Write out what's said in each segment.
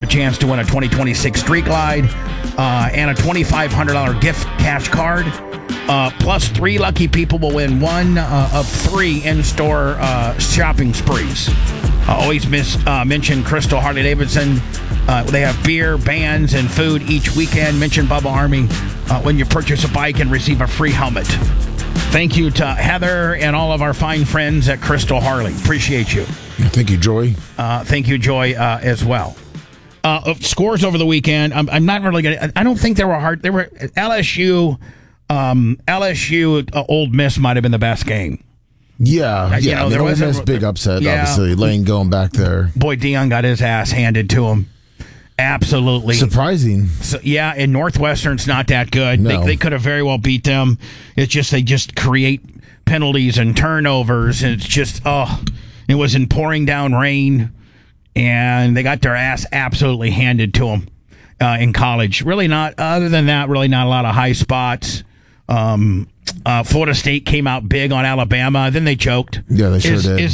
chance to win a 2026 Street Glide and a $2,500 gift cash card. Plus, 3 lucky people will win one of 3 in-store shopping sprees. Always mention Crystal Harley-Davidson. They have beer, bands, and food each weekend. Mention Bubba Army when you purchase a bike and receive a free helmet. Thank you to Heather and all of our fine friends at Crystal Harley. Appreciate you. Thank you, Joy. Thank you, Joy, as well. Scores over the weekend. I'm not really going to... I don't think they were hard. They were LSU... LSU Old Miss might have been the best game. Yeah. There was a big upset, obviously. Lane going back there. Boy, Dion got his ass handed to him. Absolutely. Surprising. So, and Northwestern's not that good. No. They could have very well beat them. It's just they just create penalties and turnovers. And it's just, it was in pouring down rain. And they got their ass absolutely handed to them in college. Really not, other than that, really not a lot of high spots. Florida State came out big on Alabama. Then they choked. Yeah, they sure did.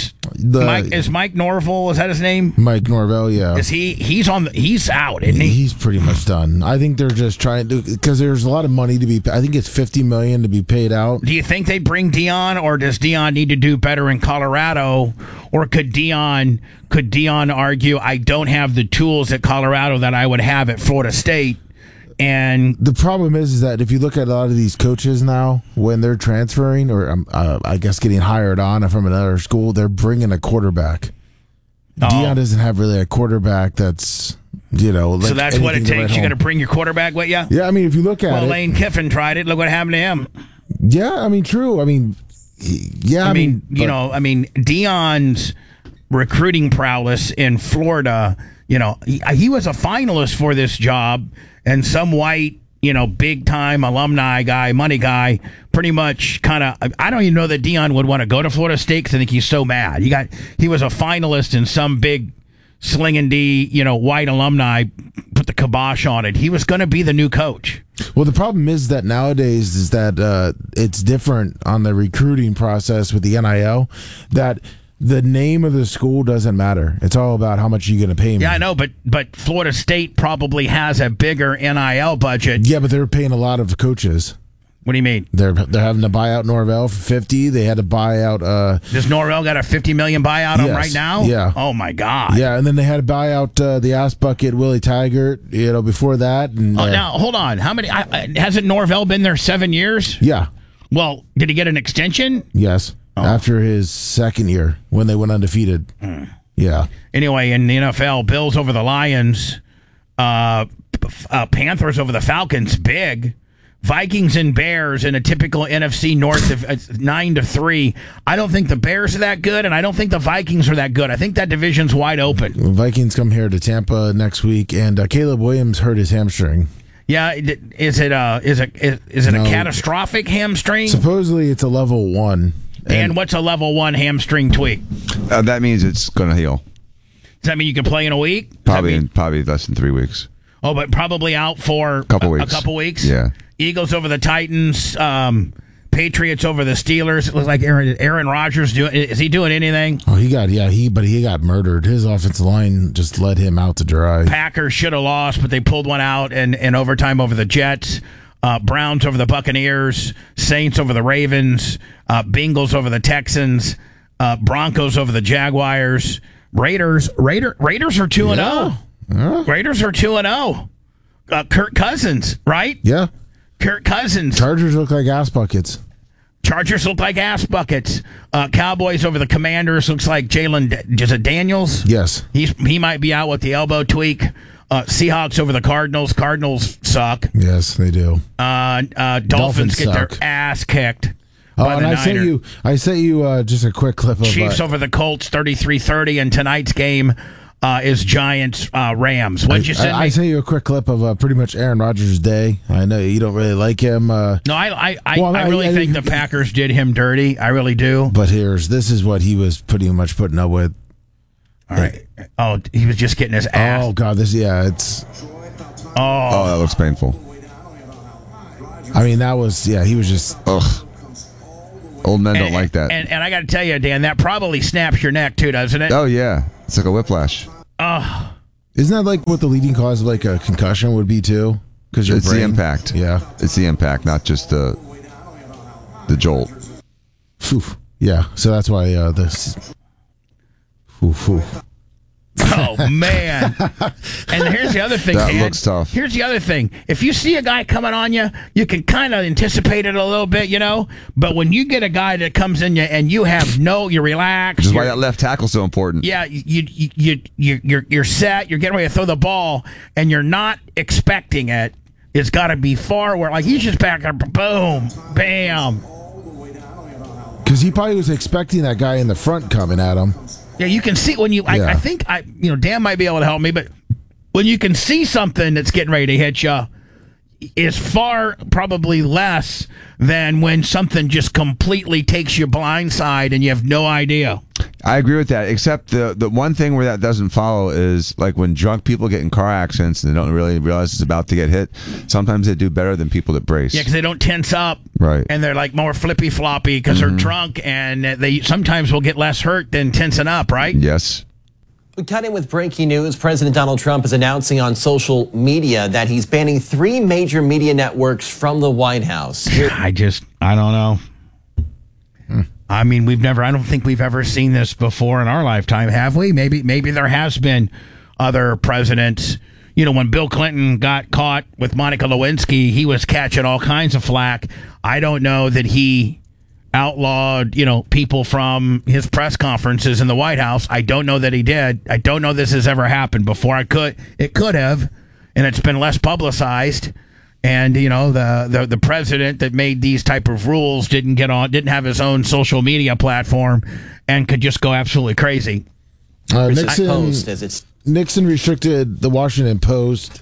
Is Mike Norvell? Is that his name? Mike Norvell. Yeah. Is he? He's out, isn't he? He's pretty much done. I think they're just trying to, because there's a lot of money to be. I think it's $50 million to be paid out. Do you think they bring Dion, or does Dion need to do better in Colorado, or could Dion argue, I don't have the tools at Colorado that I would have at Florida State? And the problem is that if you look at a lot of these coaches now, when they're transferring or I guess getting hired on from another school, they're bringing a quarterback. Dion doesn't have really a quarterback that's, so that's what it takes. You got to bring your quarterback with you? Yeah, I mean, if you look at it. Lane Kiffin tried it. Look what happened to him. Yeah, I mean, true. I mean, yeah. Dion's recruiting prowess in Florida, he was a finalist for this job. And some white, big-time alumni guy, money guy, pretty much kind of... I don't even know that Dion would want to go to Florida State because I think he's so mad. He was a finalist in some big slinging D, white alumni, put the kibosh on it. He was going to be the new coach. Well, the problem is that nowadays is that it's different on the recruiting process with the NIL, that... the name of the school doesn't matter. It's all about how much you're going to pay me. Yeah, I know, but Florida State probably has a bigger NIL budget. Yeah, but they're paying a lot of coaches. What do you mean? They're having to buy out Norvell for $50. They had to buy out. Does Norvell got a $50 million buyout on right now? Yeah. Oh my God. Yeah, and then they had to buy out the ass bucket Willie Taggart. Before that. And, now hold on. How many? Hasn't Norvell been there 7 years? Yeah. Well, did he get an extension? Yes. After his second year, when they went undefeated. Yeah. Anyway, in the NFL, Bills over the Lions, Panthers over the Falcons, big. Vikings and Bears in a typical NFC North of 9-3. I don't think the Bears are that good, and I don't think the Vikings are that good. I think that division's wide open. Vikings come here to Tampa next week, and Caleb Williams hurt his hamstring. Yeah, is it a catastrophic hamstring? Supposedly, it's a level 1. And what's a level 1 hamstring tweak? That means it's going to heal. Does that mean you can play in a week? Probably less than 3 weeks. Oh, but probably out for a couple weeks. Yeah. Eagles over the Titans. Patriots over the Steelers. It looks like Aaron Rodgers is he doing anything? Oh, he got murdered. His offensive line just let him out to dry. Packers should have lost, but they pulled one out in overtime over the Jets. Browns over the Buccaneers, Saints over the Ravens, Bengals over the Texans, Broncos over the Jaguars, Raiders are 2-0. Yeah. Raiders are 2-0. Kirk Cousins, right? Yeah. Kirk Cousins. Chargers look like ass buckets. Cowboys over the Commanders. Looks like Jalen Daniels. Yes. He might be out with the elbow tweak. Seahawks over the Cardinals. Cardinals suck. Yes, they do. Dolphins get their ass kicked. By the Niners. I sent you just a quick clip of Chiefs over the Colts 33-30, and tonight's game is Giants Rams. What'd you send me? I sent you a quick clip of pretty much Aaron Rodgers' day. I know you don't really like him. No, I really think the Packers did him dirty. I really do. But this is what he was pretty much putting up with. All right. Oh, he was just getting his ass. Oh God, it's. Oh, that looks painful. I mean, he was just. Ugh. Old men don't like that. And I got to tell you, Dan, that probably snaps your neck too, doesn't it? Oh yeah, it's like a whiplash. Oh. Isn't that like what the leading cause of like a concussion would be too? Because it's the impact. Yeah, it's the impact, not just the jolt. Oof. Yeah, so that's why this. Oof, oof. Oh, man. And here's the other thing, That Dan. looks tough. Here's the other thing. If you see a guy coming on you, you can kind of anticipate it a little bit, you know? But when you get a guy that comes in you and you have you're relaxed. Which is why that left tackle's so important. Yeah, you're set. You're getting ready to throw the ball, and you're not expecting it. It's got to be far where, like, he's just back there, boom, bam. Because he probably was expecting that guy in the front coming at him. Yeah, you can see when you. I think Dan might be able to help me, but when you can see something that's getting ready to hit you, is far probably less than when something just completely takes you blindside and you have no idea. I agree with that, except the one thing where that doesn't follow is like when drunk people get in car accidents and they don't really realize it's about to get hit, sometimes they do better than people that brace. Yeah, because they don't tense up. Right. And they're like more flippy floppy because they're drunk, and they sometimes will get less hurt than tensing up, right? Yes. We cut in with breaking news. President Donald Trump is announcing on social media that he's banning 3 major media networks from the White House. I don't know. I mean, I don't think we've ever seen this before in our lifetime, have we? Maybe there has been other presidents. You know, when Bill Clinton got caught with Monica Lewinsky, he was catching all kinds of flack. I don't know that he outlawed, people from his press conferences in the White House. I don't know that he did. I don't know this has ever happened before. It could have, and it's been less publicized. And the president that made these type of rules didn't have his own social media platform and could just go absolutely crazy. Nixon restricted the Washington Post.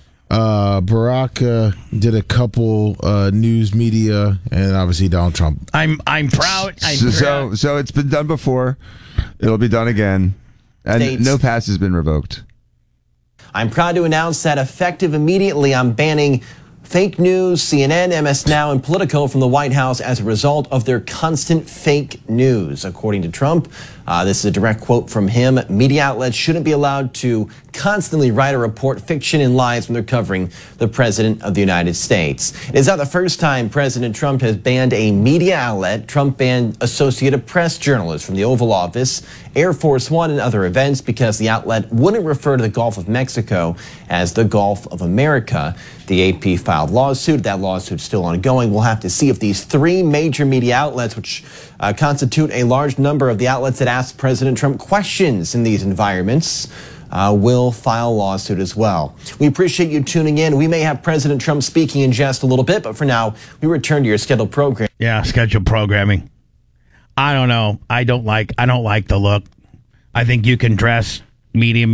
Barack did a couple news media, and obviously Donald Trump. I'm proud. So it's been done before. It'll be done again, and no pass has been revoked. I'm proud to announce that effective immediately, I'm banning fake news, CNN, MS Now, and Politico from the White House as a result of their constant fake news. According to Trump, this is a direct quote from him. Media outlets shouldn't be allowed to constantly write or report fiction and lies when they're covering the President of the United States. It is not the first time President Trump has banned a media outlet. Trump banned Associated Press journalists from the Oval Office, Air Force One, and other events because the outlet wouldn't refer to the Gulf of Mexico as the Gulf of America. The AP filed lawsuit. That lawsuit is still ongoing. We'll have to see if these 3 major media outlets, which constitute a large number of the outlets that ask President Trump questions in these environments, will file a lawsuit as well. We appreciate you tuning in. We may have President Trump speaking in just a little bit, but for now, we return to your scheduled program. Yeah, scheduled programming. I don't know. I don't like the look. I think you can dress media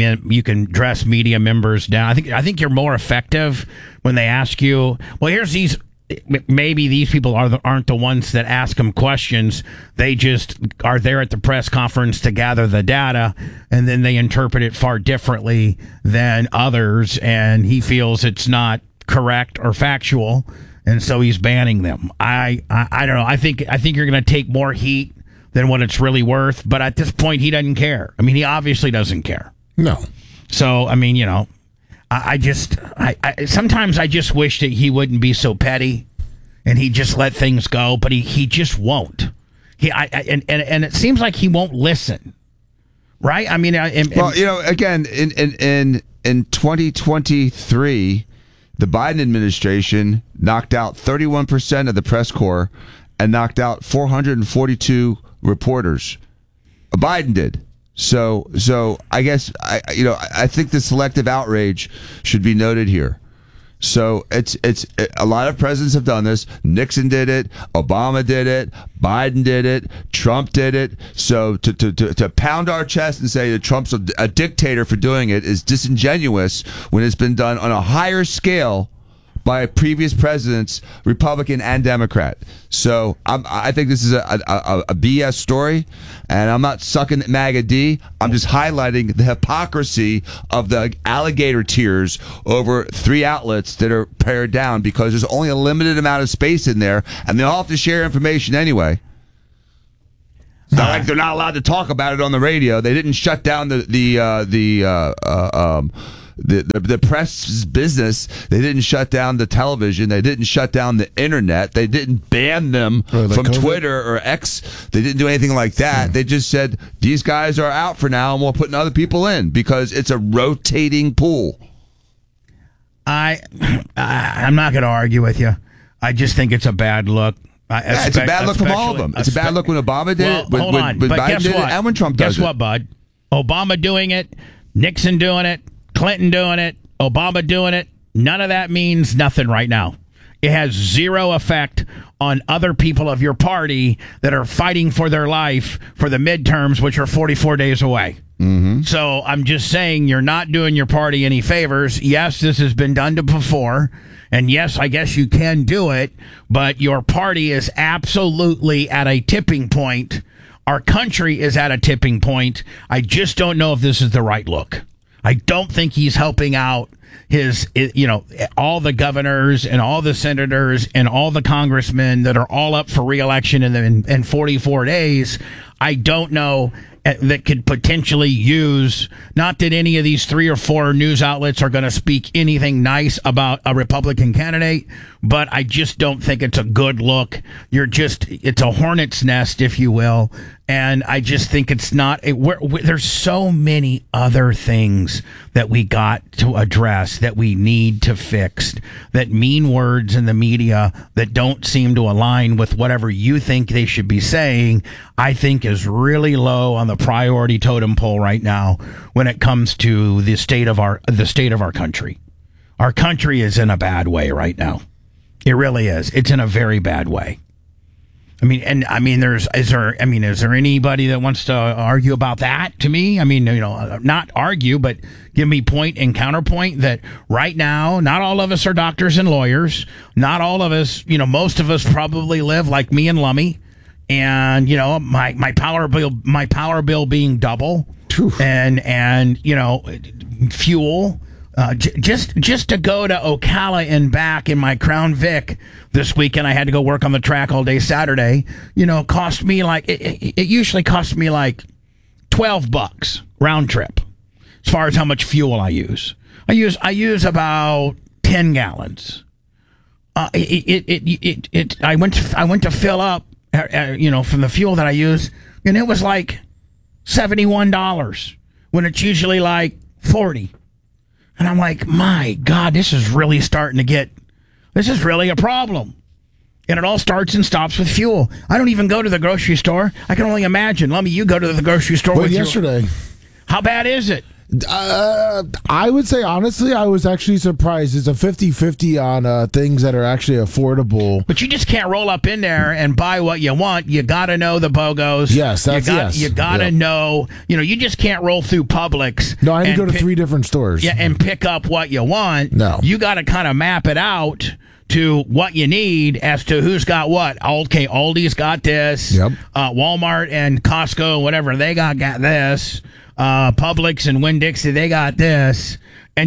members down. I think you're more effective when they ask you, well, here's these. Maybe these people aren't the ones that ask him questions. They just are there at the press conference to gather the data, and then they interpret it far differently than others, and he feels it's not correct or factual, and so he's banning them. I don't know. I think you're going to take more heat than what it's really worth, but at this point, he doesn't care. I mean, he obviously doesn't care. No. So, I mean, I sometimes I just wish that he wouldn't be so petty and he'd just let things go, but he just won't. And it seems like he won't listen. Right? I mean, again, in 2023, the Biden administration knocked out 31% of the press corps and knocked out 442 reporters. Biden did. So I guess I think the selective outrage should be noted here. So it's a lot of presidents have done this. Nixon did it, Obama did it, Biden did it, Trump did it. So to pound our chest and say that Trump's a dictator for doing it is disingenuous when it's been done on a higher scale by previous presidents, Republican and Democrat. So I think this is a BS story, and I'm not sucking MAGA D. I'm just highlighting the hypocrisy of the alligator tears over 3 outlets that are pared down because there's only a limited amount of space in there, and they all have to share information anyway. It's not like they're not allowed to talk about it on the radio. They didn't shut down the press business. They didn't shut down the television. They didn't shut down the internet. They didn't ban them from COVID? Twitter or X. They didn't do anything like that. They just said, these guys are out for now, and we're putting other people in because it's a rotating pool. I'm not going to argue with you. I just think it's a bad look. It's a bad look from all of them. It's a bad look when Obama did it, when Biden did it, and when Trump does it. Guess what, bud? Obama doing it, Nixon doing it, Clinton doing it, Obama doing it. None of that means nothing right now. It has zero effect on other people of your party that are fighting for their life for the midterms, which are 44 days away. Mm-hmm. So I'm just saying you're not doing your party any favors. Yes, this has been done to before. And yes, I guess you can do it, but your party is absolutely at a tipping point. Our country is at a tipping point. I just don't know if this is the right look. I don't think he's helping out all the governors and all the senators and all the congressmen that are all up for re-election in 44 days. I don't know that could potentially use, not that any of these 3 or 4 news outlets are going to speak anything nice about a Republican candidate, but I just don't think it's a good look. It's a hornet's nest, if you will. And I just think it's not, there's so many other things that we got to address that we need to fix, that mean words in the media that don't seem to align with whatever you think they should be saying, I think is really low on the priority totem pole right now when it comes to the state of our country. Our country is in a bad way right now. It really is. It's in a very bad way. Is there anybody that wants to argue about that to me? Not argue, but give me point and counterpoint that right now, not all of us are doctors and lawyers. Not all of us, most of us probably live like me and Lummy. And, my power bill being double and fuel. Just to go to Ocala and back in my Crown Vic this weekend, I had to go work on the track all day Saturday. Cost me it usually costs me like $12 round trip as far as how much fuel I use. I use about 10 gallons. I went to fill up, from the fuel that I use, and it was like $71 when it's usually like $40. And I'm like, my God, this is really a problem. And it all starts and stops with fuel. I don't even go to the grocery store. I can only imagine. Lummy, you go to the grocery store with yesterday. How bad is it? I would say, honestly, I was actually surprised. It's a 50-50 on things that are actually affordable. But you just can't roll up in there and buy what you want. You got to know the BOGOs. Yes, You got to know. You just can't roll through Publix. No, I had to go to 3 different stores. Yeah, and pick up what you want. No. You got to kind of map it out to what you need as to who's got what. Okay, Aldi's got this. Yep. Walmart and Costco, whatever, they got this. Publix and Winn-Dixie, they got this. And,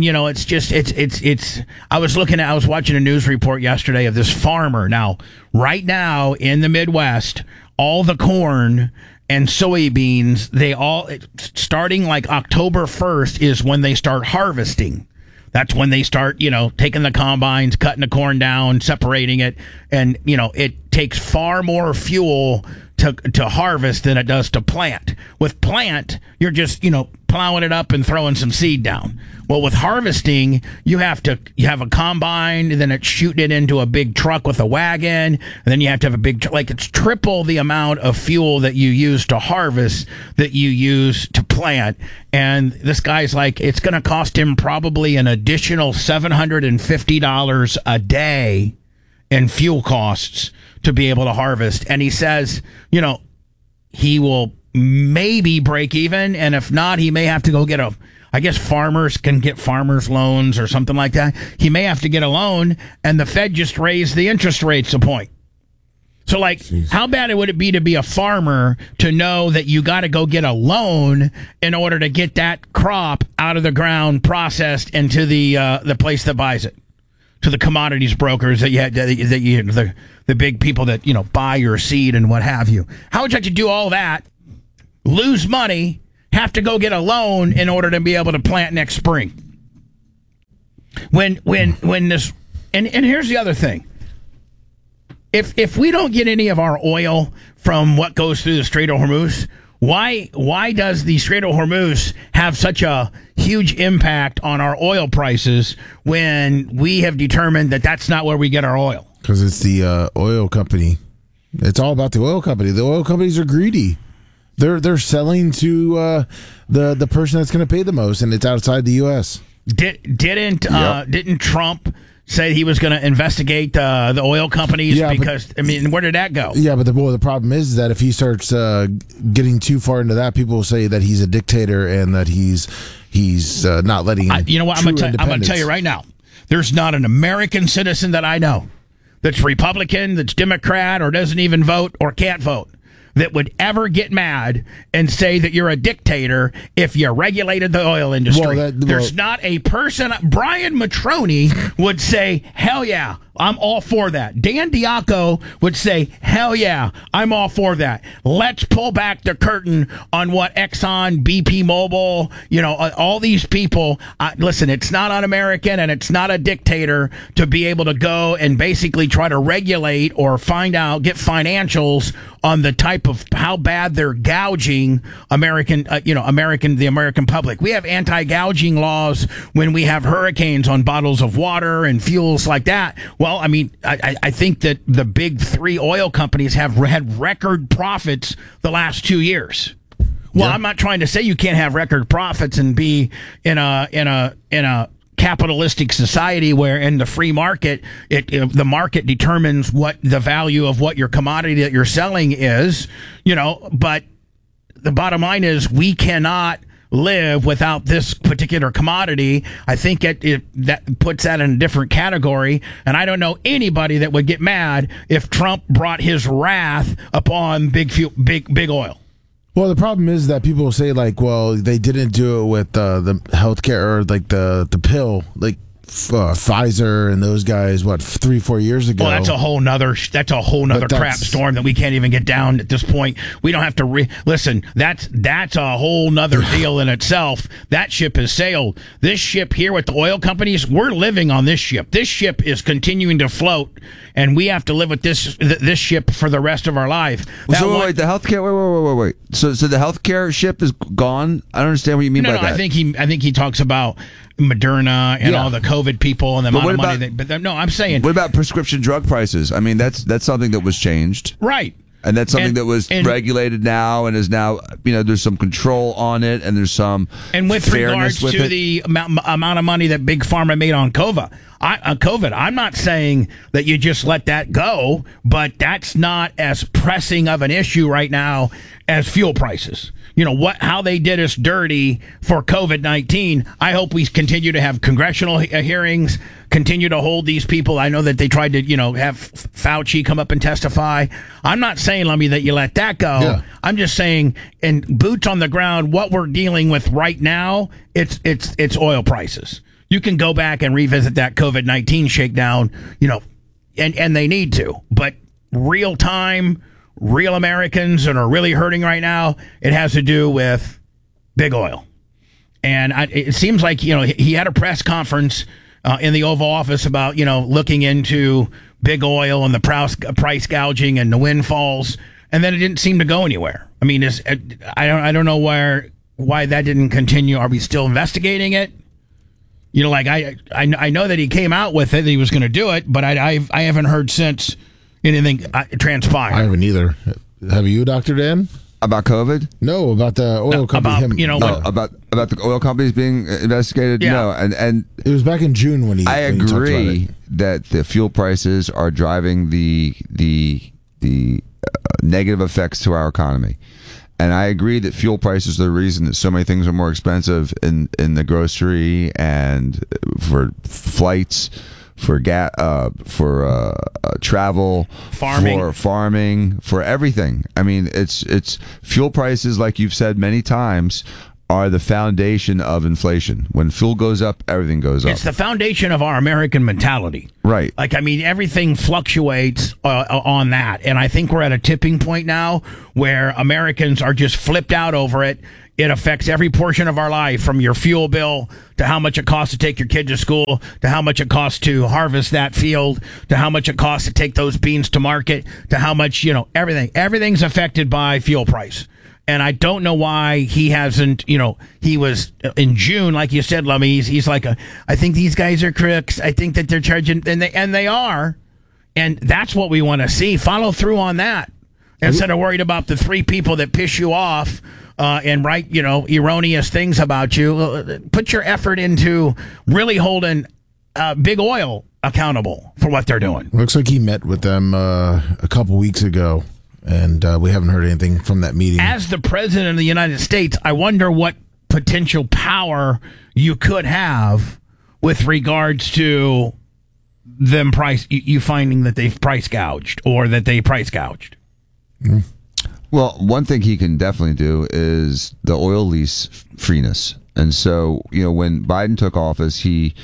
I was watching a news report yesterday of this farmer. Now, right now in the Midwest, all the corn and soybeans, starting like October 1st is when they start harvesting. That's when they start, taking the combines, cutting the corn down, separating it. And, it takes far more fuel to harvest than it does to plant. With plant, you're just, plowing it up and throwing some seed down. Well, with harvesting, you have a combine, and then it's shooting it into a big truck with a wagon, and then you have to have a big, it's triple the amount of fuel that you use to harvest that you use to plant. And this guy's like, it's going to cost him probably an additional $750 a day in fuel costs to be able to harvest. And he says, he will maybe break even, and if not, he may have to go get I guess farmers can get farmers loans or something like that. He may have to get a loan, and the Fed just raised the interest rates a point. So, how bad would it be to be a farmer to know that you got to go get a loan in order to get that crop out of the ground, processed, and to the place that buys it, to the commodities brokers the big people that buy your seed and what have you? How would you have to do all that lose money, have to go get a loan in order to be able to plant next spring. When this, and here's the other thing. If we don't get any of our oil from what goes through the Strait of Hormuz, why does the Strait of Hormuz have such a huge impact on our oil prices when we have determined that that's not where we get our oil? Because it's the oil company. It's all about the oil company. The oil companies are greedy. They're selling to the person that's going to pay the most, and it's outside the U.S. Didn't Trump say he was going to investigate the oil companies? Yeah, because I mean, where did that go? Yeah, but the problem is that if he starts getting too far into that, people will say that he's a dictator and that he's not letting. You know what? I'm going to tell you right now. There's not an American citizen that I know that's Republican, that's Democrat, or doesn't even vote or can't vote, that would ever get mad and say that you're a dictator if you regulated the oil industry. There's not a person. Brian Matroni would say, hell yeah, I'm all for that. Dan Diaco would say, hell yeah, I'm all for that. Let's pull back the curtain on what Exxon, BP Mobil, all these people. Listen, it's not un-American and it's not a dictator to be able to go and basically try to regulate or get financials on the type of how bad they're gouging the American public. We have anti-gouging laws when we have hurricanes on bottles of water and fuels like that. Well, I mean, I think that the big three oil companies have had record profits the last 2 years. Well, yeah. I'm not trying to say you can't have record profits and be in a capitalistic society where in the free market, the market determines what the value of what your commodity that you're selling is, but the bottom line is we cannot live without this particular commodity. I think that puts that in a different category, and I don't know anybody that would get mad if Trump brought his wrath upon big oil. Well, the problem is that people say, like, well, they didn't do it with the healthcare or like the pill, like Pfizer and those guys, 3-4 years ago. Well, that's a whole nother crap storm that we can't even get down at this point. We don't have to listen. That's a whole nother deal in itself. That ship has sailed. This ship here with the oil companies, we're living on this ship. This ship is continuing to float, and we have to live with this ship for the rest of our life. Wait, the healthcare. Wait. So the healthcare ship is gone. I don't understand what you mean by that. I think he talks about Moderna and all the COVID people and the amount of money. I'm saying. What about prescription drug prices? I mean, that's something that was changed, right? And that's something that was regulated now and is now, there's some control on it and there's some and with regards to the amount of money that Big Pharma made on COVID. I'm not saying that you just let that go, but that's not as pressing of an issue right now as fuel prices. How they did us dirty for COVID-19. I hope we continue to have congressional hearings, continue to hold these people. I know that they tried to, have Fauci come up and testify. I'm not saying, Lummy, that you let that go. Yeah. I'm just saying, in boots on the ground, what we're dealing with right now, it's oil prices. You can go back and revisit that COVID-19 shakedown, and they need to. But real time, real Americans that are really hurting right now, it has to do with big oil. And it seems like, he had a press conference in the Oval Office about, looking into big oil and the price gouging and the windfalls, and then it didn't seem to go anywhere. I mean, I don't know why that didn't continue. Are we still investigating it? I know that he came out with it, that he was going to do it, but I haven't heard since anything transpired. I haven't either. Have you, Dr. Dan? About COVID? No, about the oil company. About the oil companies being investigated? Yeah. No, and it was back in June when he. I agree that the fuel prices are driving the negative effects to our economy. And I agree that fuel prices are the reason that so many things are more expensive in the grocery and for flights, for travel, for farming, for everything. I mean, it's fuel prices, like you've said many times, are the foundation of inflation. When fuel goes up, everything goes up. It's the foundation of our American mentality. Right. Like, I mean, everything fluctuates on that. And I think we're at a tipping point now where Americans are just flipped out over it. It affects every portion of our life, from your fuel bill to how much it costs to take your kid to school, to how much it costs to harvest that field, to how much it costs to take those beans to market, to how much, everything. Everything's affected by fuel price. And I don't know why he hasn't, he was in June, like you said, Lummy, he's like, I think these guys are crooks. I think that they're charging, and they are. And that's what we want to see. Follow through on that. Instead of worried about the 3 people that piss you off and write, erroneous things about you. Put your effort into really holding Big Oil accountable for what they're doing. Looks like he met with them a couple weeks ago. And we haven't heard anything from that meeting. As the president of the United States, I wonder what potential power you could have with regards to them you finding that they've price gouged or that they price gouged. Mm. Well, one thing he can definitely do is the oil lease freeness. And so, when Biden took office, he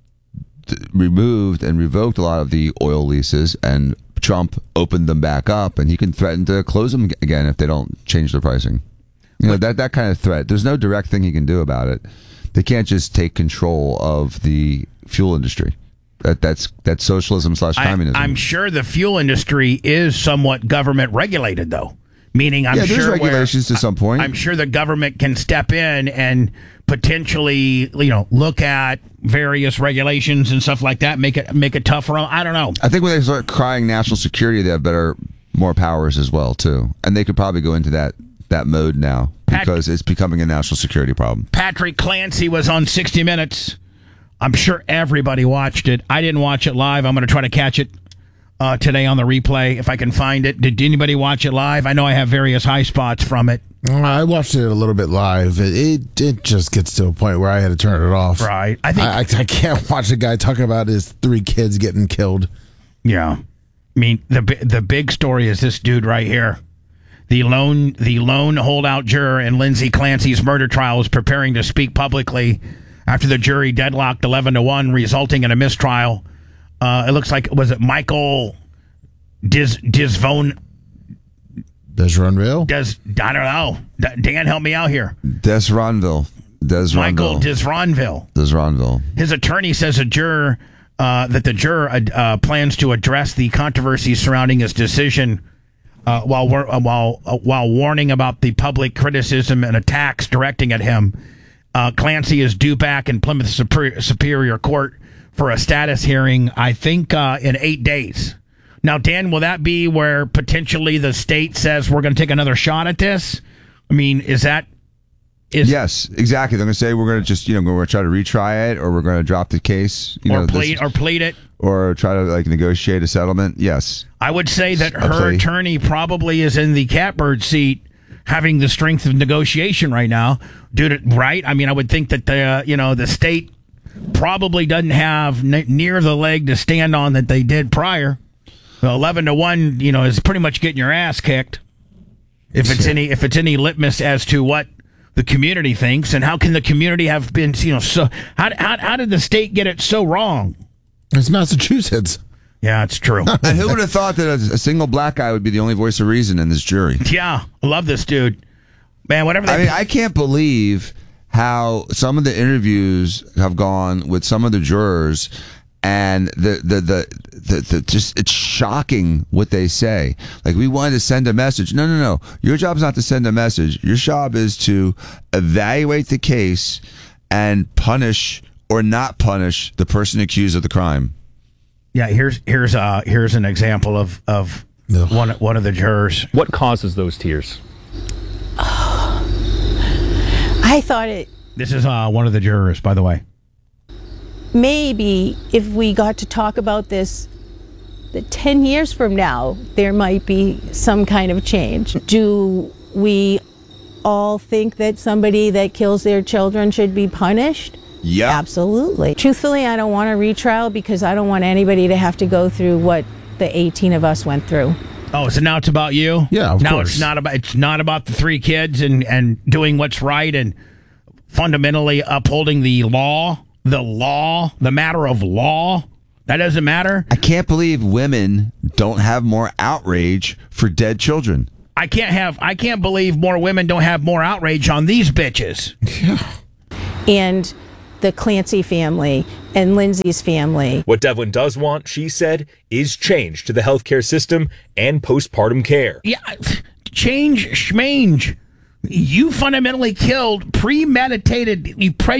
removed and revoked a lot of the oil leases, and Trump opened them back up, and he can threaten to close them again if they don't change their pricing. That kind of threat. There's no direct thing he can do about it. They can't just take control of the fuel industry. That's socialism / communism. I'm sure the fuel industry is somewhat government regulated, though. Meaning, I'm sure there's regulations to some point. I'm sure the government can step in and potentially, look at various regulations and stuff like that, make it tougher. I don't know. I think when they start crying national security, they have more powers as well too, and they could probably go into that mode now because it's becoming a national security problem. Patrick Clancy was on 60 Minutes. I'm sure everybody watched it. I didn't watch it live. I'm going to try to catch it today on the replay if I can find it. Did anybody watch it live? I know I have various high spots from it. I watched it a little bit live. It just gets to a point where I had to turn it off. Right. I can't watch a guy talking about his 3 kids getting killed. Yeah. I mean, the big story is this dude right here. The lone holdout juror in Lindsay Clancy's murder trial is preparing to speak publicly after the jury deadlocked 11-1, resulting in a mistrial. It looks like, was it Michael Desronville? I don't know. Dan, help me out here. Desronville. Michael Desronville. His attorney says that the juror plans to address the controversy surrounding his decision while warning about the public criticism and attacks directing at him. Clancy is due back in Plymouth Superior Court for a status hearing, I think, in 8 days. Now, Dan, will that be where potentially the state says we're going to take another shot at this? I mean, yes, exactly. They're going to say we're going to just, we're going to try to retry it, or we're going to drop the case, plead it, or try to negotiate a settlement. Yes, I would say that her attorney probably is in the catbird seat, having the strength of negotiation right now. Right? I mean, I would think that the state probably doesn't have near the leg to stand on that they did prior. 11-1, is pretty much getting your ass kicked. If it's any litmus as to what the community thinks, and how can the community have been, so how did the state get it so wrong? It's Massachusetts. Yeah, it's true. And who would have thought that a single black guy would be the only voice of reason in this jury? Yeah, I love this dude. Man, whatever. I can't believe how some of the interviews have gone with some of the jurors, and the just, it's shocking what they say. Like, we wanted to send a message. No. Your job is not to send a message. Your job is to evaluate the case and punish or not punish the person accused of the crime. Yeah, here's an example of one of the jurors. What causes those tears? I thought it. This is one of the jurors, by the way. Maybe if we got to talk about this 10 years from now, there might be some kind of change. Do we all think that somebody that kills their children should be punished? Yeah. Absolutely. Truthfully, I don't want a retrial because I don't want anybody to have to go through what the 18 of us went through. Oh, so now it's about you? Yeah, of now course. It's not about the 3 kids and doing what's right and fundamentally upholding the matter of law. That doesn't matter. I can't believe women don't have more outrage for dead children. I can't believe more women don't have more outrage on these bitches. And the Clancy family and Lindsay's family. What Devlin does want, she said, is change to the healthcare system and postpartum care. Yeah, change schmange. You fundamentally killed, premeditated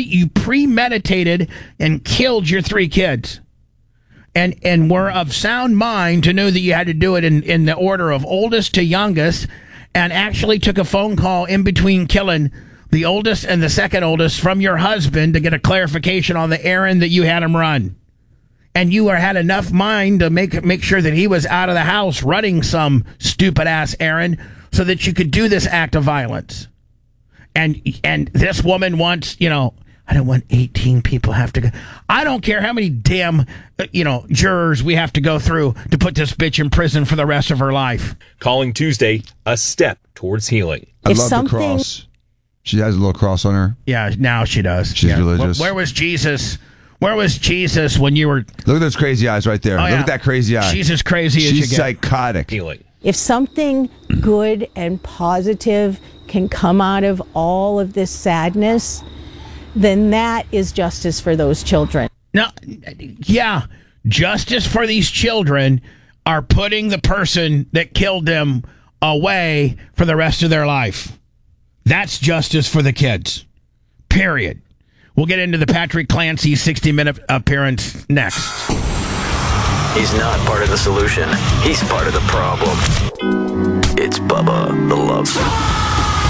and killed your 3 kids. And were of sound mind to know that you had to do it in the order of oldest to youngest, and actually took a phone call in between killing the oldest and the second oldest from your husband to get a clarification on the errand that you had him run. And you had enough mind to make sure that he was out of the house running some stupid-ass errand so that you could do this act of violence. And this woman wants, I don't want 18 people have to go. I don't care how many damn, jurors we have to go through to put this bitch in prison for the rest of her life. Calling Tuesday a step towards healing. I love the cross. She has a little cross on her. Yeah, now she does. She's religious. Where was Jesus? Where was Jesus when you were... Look at those crazy eyes right there. Oh, Look at that crazy eye. She's as crazy as you get. She's psychotic. Healing. If something good and positive can come out of all of this sadness, then that is justice for those children. No, yeah, justice for these children are putting the person that killed them away for the rest of their life. That's justice for the kids. Period. We'll get into the Patrick Clancy 60-minute appearance next. He's not part of the solution. He's part of the problem. It's Bubba the Love Song.